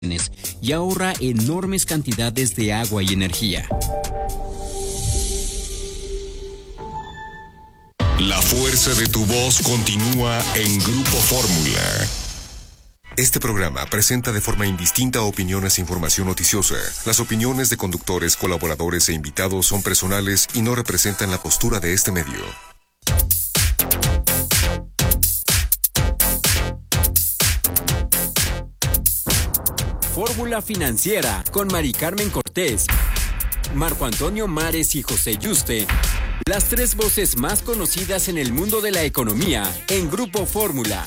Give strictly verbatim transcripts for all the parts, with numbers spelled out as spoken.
y ahorra enormes cantidades de agua y energía. La fuerza de tu voz continúa en Grupo Fórmula. Este programa presenta de forma indistinta opiniones e información noticiosa. Las opiniones de conductores, colaboradores e invitados son personales y no representan la postura de este medio. Fórmula Financiera con Mari Carmen Cortés, Marco Antonio Mares y José Yuste. Las tres voces más conocidas en el mundo de la economía en Grupo Fórmula.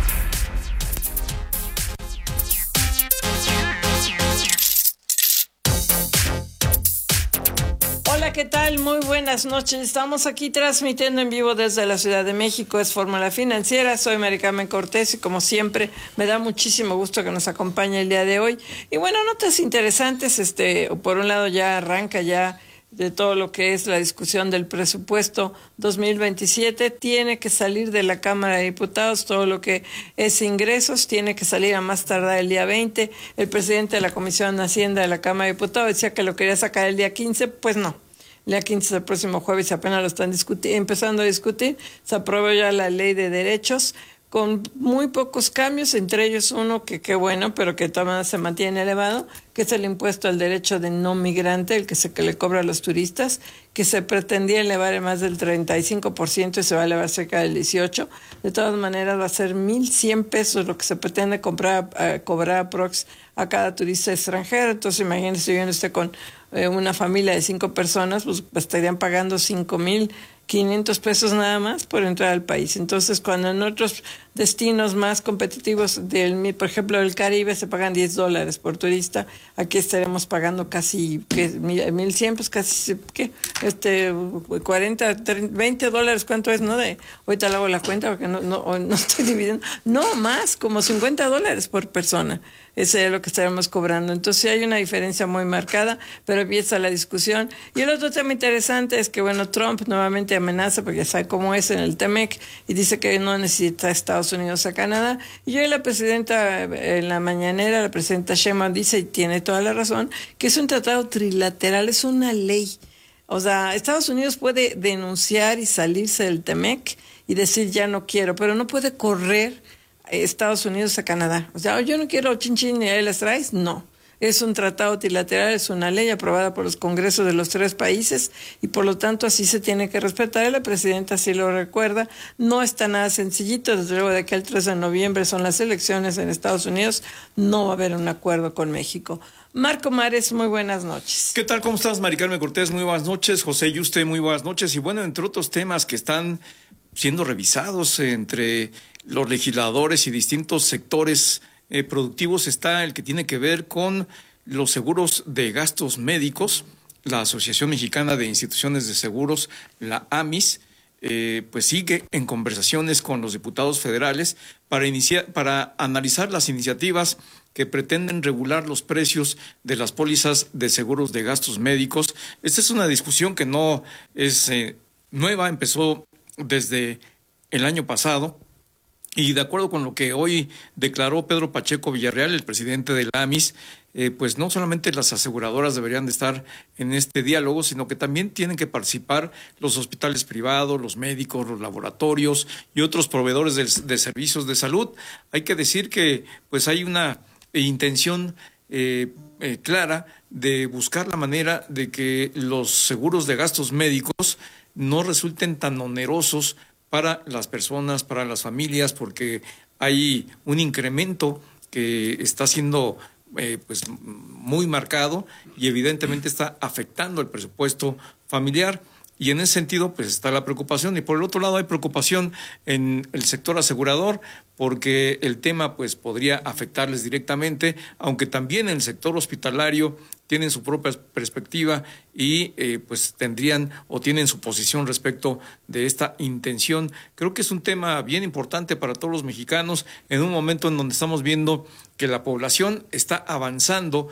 Hola, ¿qué tal? Muy buenas noches. Estamos aquí transmitiendo en vivo desde la Ciudad de México. Es Fórmula Financiera. Soy Mari Carmen Cortés y como siempre me da muchísimo gusto que nos acompañe el día de hoy. Y bueno, notas interesantes. Este, por un lado ya arranca ya de todo lo que es la discusión del presupuesto dos mil veintisiete. Tiene que salir de la Cámara de Diputados todo lo que es ingresos, tiene que salir a más tardar el día veinte. El presidente de la Comisión de Hacienda de la Cámara de Diputados decía que lo quería sacar el día quince, pues no. El día quince es el próximo jueves y apenas lo están discuti- empezando a discutir. Se aprobó ya la ley de derechos con muy pocos cambios, entre ellos uno que qué bueno, pero que todavía se mantiene elevado, que es el impuesto al derecho de no migrante, el que se que le cobra a los turistas, que se pretendía elevar en más del treinta y cinco por ciento y se va a elevar cerca del dieciocho por ciento. De todas maneras va a ser mil cien pesos lo que se pretende comprar, eh, cobrar aprox a cada turista extranjero. Entonces imagínese viviendo usted con eh, una familia de cinco personas, pues estarían pagando cinco mil quinientos pesos nada más por entrar al país. Entonces, cuando en otros destinos más competitivos, del, por ejemplo, el Caribe, se pagan diez dólares por turista, aquí estaremos pagando casi ¿qué? mil cien, pues casi, ¿qué? Este, cuarenta, treinta, veinte dólares, ¿cuánto es? No de, ahorita le hago la cuenta porque no, no, no estoy dividiendo. No, más, como cincuenta dólares por persona. Ese es lo que estaremos cobrando. Entonces hay una diferencia muy marcada, pero empieza la discusión. Y el otro tema interesante es que, bueno, Trump nuevamente amenaza, porque ya sabe cómo es en el T-MEC, y dice que no necesita Estados Unidos a Canadá. Y hoy la presidenta, en la mañanera, la presidenta Sheinbaum dice, y tiene toda la razón, que es un tratado trilateral, es una ley. O sea, Estados Unidos puede denunciar y salirse del T-MEC y decir ya no quiero, pero no puede correr Estados Unidos a Canadá. O sea, yo no quiero chin chin y ahí las traes, no. Es un tratado trilateral, es una ley aprobada por los congresos de los tres países y por lo tanto así se tiene que respetar. La presidenta sí lo recuerda. No está nada sencillito, desde luego de aquí al tres de noviembre son las elecciones en Estados Unidos, no va a haber un acuerdo con México. Marco Mares, muy buenas noches. ¿Qué tal? ¿Cómo estás, Mari Carmen Cortés? Muy buenas noches. José Yuste, muy buenas noches. Y bueno, entre otros temas que están siendo revisados entre los legisladores y distintos sectores eh, productivos está el que tiene que ver con los seguros de gastos médicos. La Asociación Mexicana de Instituciones de Seguros, la AMIS, eh, pues sigue en conversaciones con los diputados federales para, iniciar, para analizar las iniciativas que pretenden regular los precios de las pólizas de seguros de gastos médicos. Esta es una discusión que no es eh, nueva, empezó desde el año pasado. Y de acuerdo con lo que hoy declaró Pedro Pacheco Villarreal, el presidente de la AMIS, eh, pues no solamente las aseguradoras deberían de estar en este diálogo, sino que también tienen que participar los hospitales privados, los médicos, los laboratorios y otros proveedores de, de servicios de salud. Hay que decir que pues hay una intención eh, eh, clara de buscar la manera de que los seguros de gastos médicos no resulten tan onerosos para las personas, para las familias, porque hay un incremento que está siendo eh, pues muy marcado y evidentemente está afectando el presupuesto familiar. Y en ese sentido, pues está la preocupación. Y por el otro lado hay preocupación en el sector asegurador, porque el tema pues podría afectarles directamente, aunque también en el sector hospitalario tienen su propia perspectiva y eh, pues tendrían o tienen su posición respecto de esta intención. Creo que es un tema bien importante para todos los mexicanos en un momento en donde estamos viendo que la población está avanzando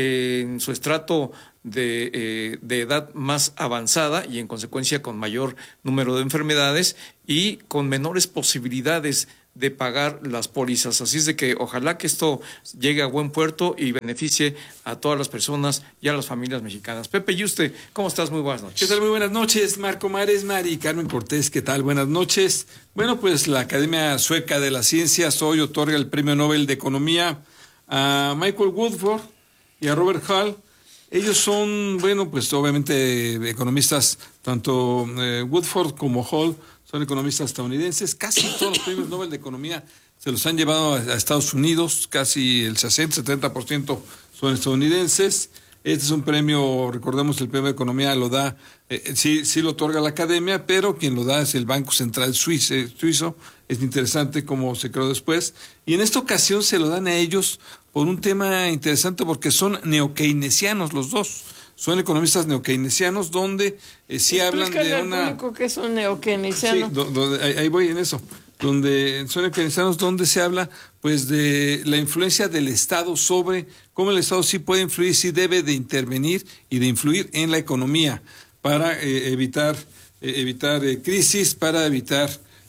en su estrato de, eh, de edad más avanzada y en consecuencia con mayor número de enfermedades y con menores posibilidades de pagar las pólizas. Así es de que ojalá que esto llegue a buen puerto y beneficie a todas las personas y a las familias mexicanas. Pepe Yuste, ¿cómo estás? Muy buenas noches. ¿Qué tal? Muy buenas noches, Marco Mares, Mari, Carmen Cortés, ¿qué tal? Buenas noches. Bueno, pues la Academia Sueca de las Ciencias hoy otorga el Premio Nobel de Economía a Michael Woodford y a Robert Hall. Ellos son, bueno, pues obviamente economistas, tanto eh, Woodford como Hall son economistas estadounidenses. Casi todos los premios Nobel de Economía se los han llevado a, a Estados Unidos, casi el sesenta, setenta por ciento son estadounidenses. Este es un premio, recordemos, el premio de Economía lo da, eh, sí, sí lo otorga la Academia, pero quien lo da es el Banco Central Suizo, suizo. Es interesante cómo se creó después. Y en esta ocasión se lo dan a ellos por un tema interesante porque son neokeynesianos los dos. Son economistas neokeynesianos donde eh, sí hablan de una... al público que es un neokeynesiano. Sí, do, do, ahí, ahí voy en eso. Donde son neokeynesianos donde se habla pues de la influencia del Estado sobre cómo el Estado sí puede influir, sí debe de intervenir y de influir en la economía para eh, evitar eh, evitar eh, crisis, para evitar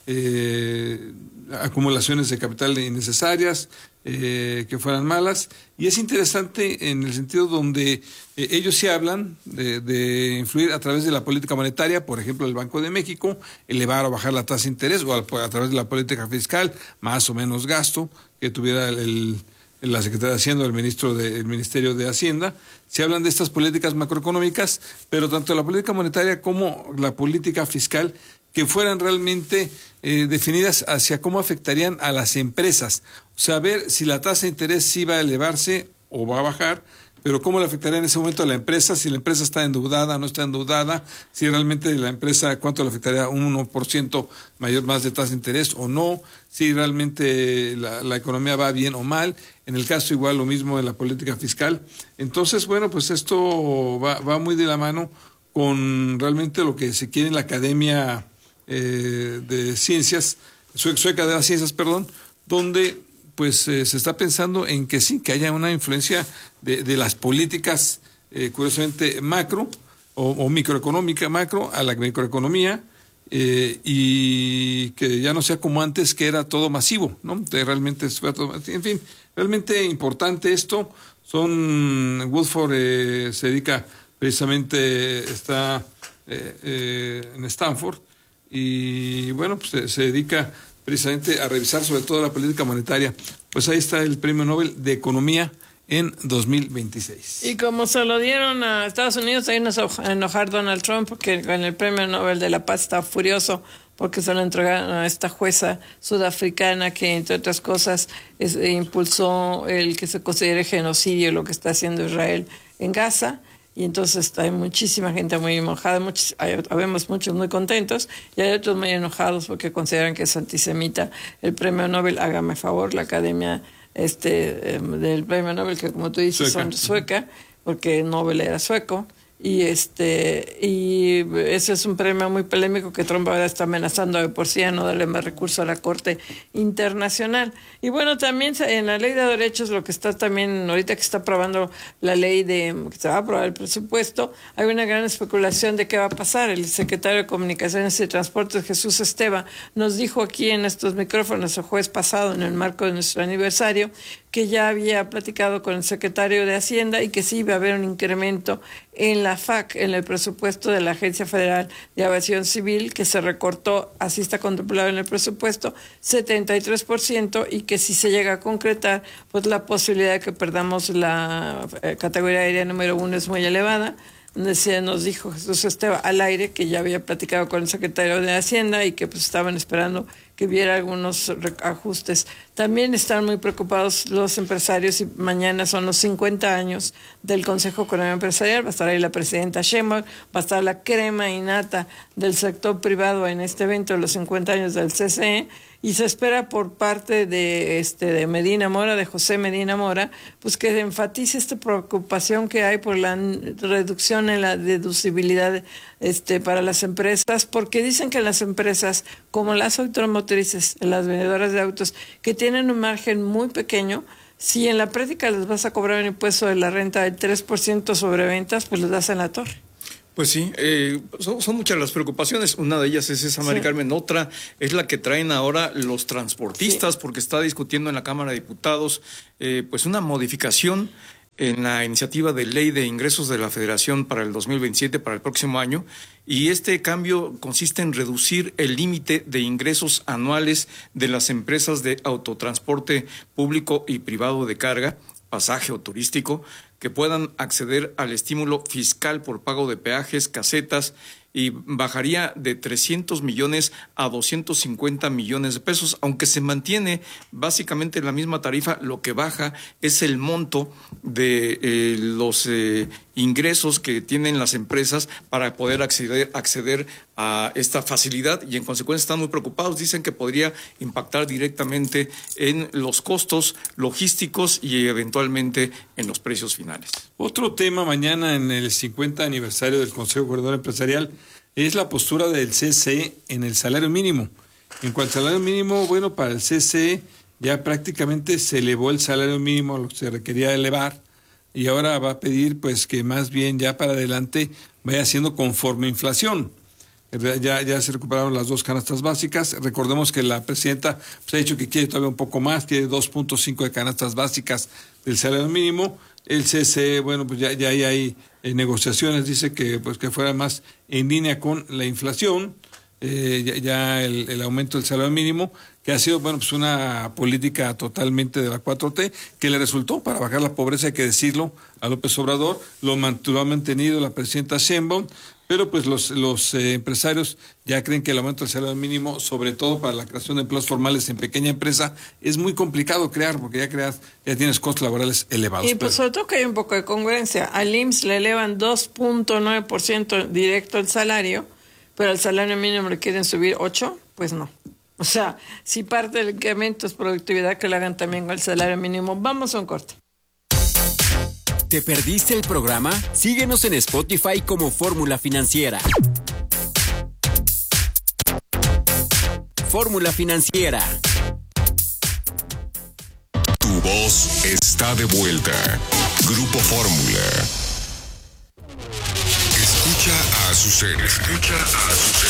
eh, acumulaciones de capital innecesarias, eh, que fueran malas. Y es interesante en el sentido donde eh, ellos sí hablan de, de influir a través de la política monetaria, por ejemplo, el Banco de México, elevar o bajar la tasa de interés, o a, a través de la política fiscal, más o menos gasto que tuviera el, el la Secretaría de Hacienda o el ministro de, el Ministerio de Hacienda. Se hablan de estas políticas macroeconómicas, pero tanto la política monetaria como la política fiscal que fueran realmente eh, definidas hacia cómo afectarían a las empresas. O sea, ver si la tasa de interés sí va a elevarse o va a bajar, pero cómo le afectaría en ese momento a la empresa, si la empresa está endeudada o no está endeudada, si realmente la empresa, cuánto le afectaría un uno por ciento mayor más de tasa de interés o no, si realmente la, la economía va bien o mal. En el caso igual lo mismo en la política fiscal. Entonces, bueno, pues esto va, va muy de la mano con realmente lo que se quiere en la Academia eh, de Ciencias, Sueca de las Ciencias, perdón, donde pues eh, se está pensando en que sí, que haya una influencia de, de las políticas, eh, curiosamente, macro o, o microeconómica macro a la microeconomía, eh, y que ya no sea como antes, que era todo masivo, ¿no? De realmente, todo, en fin, realmente importante esto. Son, Woodford eh, se dedica precisamente, está eh, eh, en Stanford, y bueno, pues se, se dedica precisamente a revisar sobre todo la política monetaria. Pues ahí está el Premio Nobel de Economía en dos mil veintiséis. Y como se lo dieron a Estados Unidos, ahí nos a enojar Donald Trump, porque con el Premio Nobel de la Paz está furioso porque se lo entregaron a esta jueza sudafricana que, entre otras cosas, es, impulsó el que se considere genocidio lo que está haciendo Israel en Gaza. Y entonces hay muchísima gente muy enojada, muchos, hay, habemos muchos muy contentos y hay otros muy enojados porque consideran que es antisemita el Premio Nobel. Hágame favor, la Academia este eh, del Premio Nobel, que como tú dices sueca. son sueca, porque Nobel era sueco. Y este y ese es un premio muy polémico que Trump ahora está amenazando de por sí a no darle más recurso a la Corte Internacional. Y bueno, también en la Ley de Derechos, lo que está también, ahorita que está aprobando la ley de, que se va a aprobar el presupuesto, hay una gran especulación de qué va a pasar. El secretario de Comunicaciones y Transportes, Jesús Esteva, nos dijo aquí en estos micrófonos el jueves pasado, en el marco de nuestro aniversario, que ya había platicado con el secretario de Hacienda y que sí iba a haber un incremento en la F A C, en el presupuesto de la Agencia Federal de Aviación Civil, que se recortó, así está contemplado en el presupuesto, setenta y tres por ciento, y que si se llega a concretar, pues la posibilidad de que perdamos la eh, categoría aérea número uno es muy elevada. Nos dijo Jesús Esteva al aire que ya había platicado con el secretario de Hacienda y que pues estaban esperando que hubiera algunos ajustes. También están muy preocupados los empresarios y mañana son los cincuenta años del Consejo Económico Empresarial. Va a estar ahí la presidenta Sheinbaum, va a estar la crema innata del sector privado en este evento de los cincuenta años del C C E. Y se espera por parte de este de Medina Mora, de José Medina Mora, pues que enfatice esta preocupación que hay por la reducción en la deducibilidad este para las empresas, porque dicen que las empresas, como las automotrices, las vendedoras de autos, que tienen un margen muy pequeño, si en la práctica les vas a cobrar un impuesto de la renta del tres por ciento sobre ventas, pues les das en la torre. Pues sí, eh, son, son muchas las preocupaciones. Una de ellas es esa, Mari sí. Carmen. Otra es la que traen ahora los transportistas, sí. porque está discutiendo en la Cámara de Diputados eh, pues una modificación en la iniciativa de ley de ingresos de la Federación para el dos mil veintisiete, para el próximo año, y este cambio consiste en reducir el límite de ingresos anuales de las empresas de autotransporte público y privado de carga, pasaje o turístico, que puedan acceder al estímulo fiscal por pago de peajes, casetas, y bajaría de trescientos millones a doscientos cincuenta millones de pesos, aunque se mantiene básicamente la misma tarifa. Lo que baja es el monto de eh, los eh, ingresos que tienen las empresas para poder acceder, acceder a esta facilidad, y en consecuencia están muy preocupados. Dicen que podría impactar directamente en los costos logísticos y eventualmente en los precios finales. Otro tema mañana en el cincuenta aniversario del Consejo Coordinador Empresarial es la postura del C C E en el salario mínimo. En cuanto al salario mínimo, bueno, para el C C E ya prácticamente se elevó el salario mínimo a lo que se requería elevar, y ahora va a pedir pues que más bien ya para adelante vaya siendo conforme inflación. Ya, ya se recuperaron las dos canastas básicas. Recordemos que la presidenta pues, ha dicho que quiere todavía un poco más, quiere dos punto cinco de canastas básicas del salario mínimo. El C C E, bueno, pues ya, ya hay, hay eh, negociaciones, dice que pues que fuera más en línea con la inflación, eh, ya, ya el, el aumento del salario mínimo, que ha sido, bueno, pues una política totalmente de la cuatro T, que le resultó para bajar la pobreza, hay que decirlo, a López Obrador. Lo mantuvo, ha mantenido la presidenta Sheinbaum, pero pues los, los eh, empresarios ya creen que el aumento del salario mínimo, sobre todo para la creación de empleos formales en pequeña empresa, es muy complicado crear, porque ya creas, ya tienes costos laborales elevados. Y pues sobre todo que hay un poco de congruencia. Al I M S S le elevan dos punto nueve por ciento directo el salario, pero al salario mínimo le quieren subir ocho, pues no. O sea, si parte del incremento es productividad, que lo hagan también con el salario mínimo. Vamos a un corte. ¿Te perdiste el programa? Síguenos en Spotify como Fórmula Financiera. Fórmula Financiera. Tu voz está de vuelta. Grupo Fórmula. Escucha a Azucena. Escucha a Azucena.